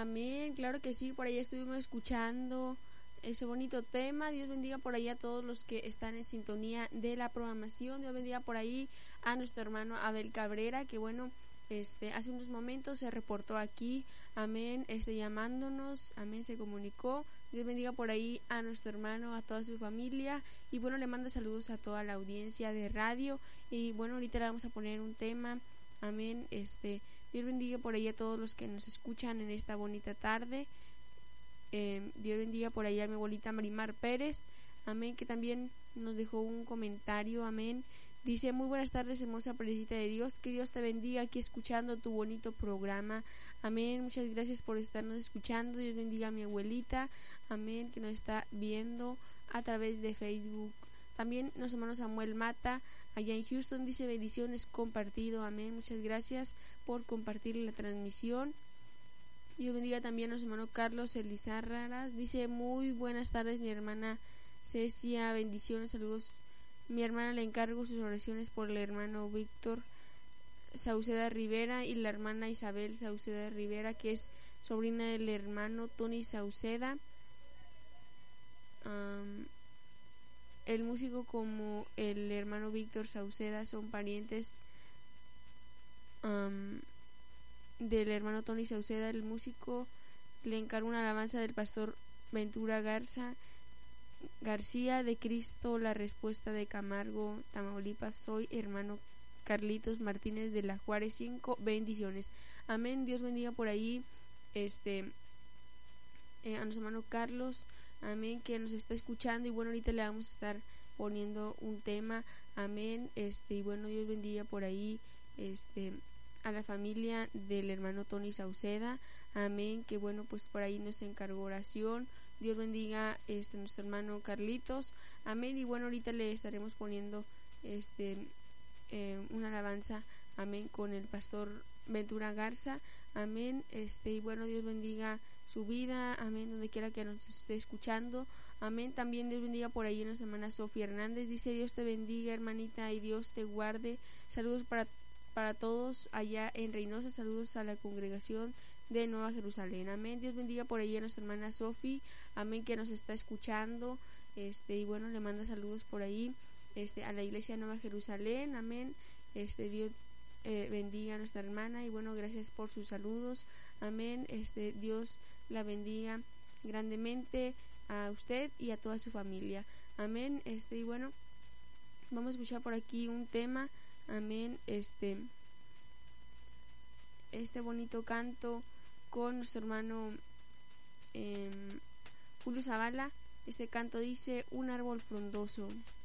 Amén, claro que sí, por ahí estuvimos escuchando ese bonito tema. Dios bendiga por ahí a todos los que están en sintonía de la programación. Dios bendiga por ahí a nuestro hermano Abel Cabrera, que bueno, hace unos momentos se reportó aquí, amén, llamándonos, amén, se comunicó. Dios bendiga por ahí a nuestro hermano, a toda su familia, y bueno, le manda saludos a toda la audiencia de radio. Y bueno, ahorita le vamos a poner un tema, amén. Dios bendiga por ahí a todos los que nos escuchan en esta bonita tarde. Dios bendiga por ahí a mi abuelita Marimar Pérez, amén, que también nos dejó un comentario, amén. Dice: muy buenas tardes, hermosa presencia de Dios, que Dios te bendiga aquí escuchando tu bonito programa, amén. Muchas gracias por estarnos escuchando. Dios bendiga a mi abuelita, amén, que nos está viendo a través de Facebook. También nuestro hermano Samuel Mata, allá en Houston, dice: bendiciones, compartido, amén. Muchas gracias por compartir la transmisión. Dios bendiga también a nuestro hermano Carlos Elizarraras, dice: muy buenas tardes, mi hermana Cecia, bendiciones, saludos. Mi hermana le encargo sus oraciones por el hermano Víctor Sauceda Rivera y la hermana Isabel Sauceda Rivera, que es sobrina del hermano Tony Sauceda. El músico como el hermano Víctor Sauceda son parientes del hermano Tony Sauceda. El músico le encarga una alabanza del pastor Ventura García de Cristo, la respuesta de Camargo, Tamaulipas. Soy hermano Carlitos Martínez de la Juárez 5, bendiciones, amén. Dios bendiga por ahí a nuestro hermano Carlos, amén, que nos está escuchando. Y bueno, ahorita le vamos a estar poniendo un tema, amén. Y bueno, Dios bendiga por ahí a la familia del hermano Tony Sauceda, amén, que bueno, pues por ahí nos encargó oración. Dios bendiga nuestro hermano Carlitos, amén. Y bueno, ahorita le estaremos poniendo una alabanza, amén, con el pastor Ventura Garza, amén. Y bueno, Dios bendiga su vida, amén, donde quiera que nos esté escuchando, amén. También Dios bendiga por ahí a nuestra hermana Sofía Hernández, dice: Dios te bendiga, hermanita, y Dios te guarde. Saludos para todos allá en Reynosa, saludos a la congregación de Nueva Jerusalén, amén. Dios bendiga por ahí a nuestra hermana Sofía, amén, que nos está escuchando, y bueno, le manda saludos por ahí a la iglesia de Nueva Jerusalén, amén. Dios bendiga a nuestra hermana, y bueno, gracias por sus saludos, amén. Dios la bendiga grandemente a usted y a toda su familia, amén. Y bueno, vamos a escuchar por aquí un tema, amén. Bonito canto con nuestro hermano Julio Zavala. Este canto dice: un árbol frondoso.